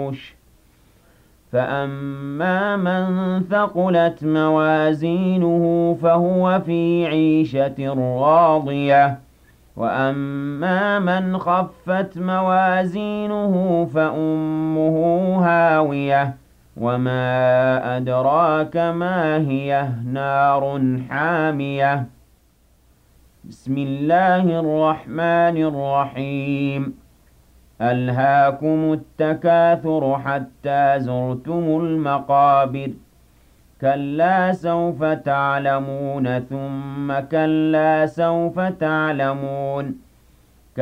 العرش فأما من ثقلت موازينه فهو في عيشة راضية وأما من خفت موازينه فأمه هاوية وما أدراك ما هي نار حامية بسم الله الرحمن الرحيم ألهاكم التكاثر حتى زرتم المقابر كلا سوف تعلمون ثم كلا سوف تعلمون